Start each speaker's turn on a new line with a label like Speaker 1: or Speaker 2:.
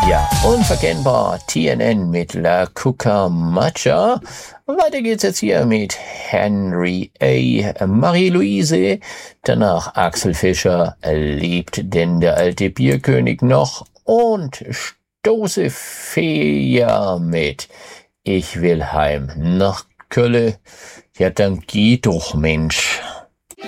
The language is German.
Speaker 1: Ja, unverkennbar TNN mit La Cucaracha. Weiter geht's jetzt hier mit Henry A. Marie-Louise. Danach Axel Fischer, lebt denn der alte Bierkönig noch? Und Stoße Fea mit Ich will heim nach Kölle. Ja, dann geh doch, Mensch.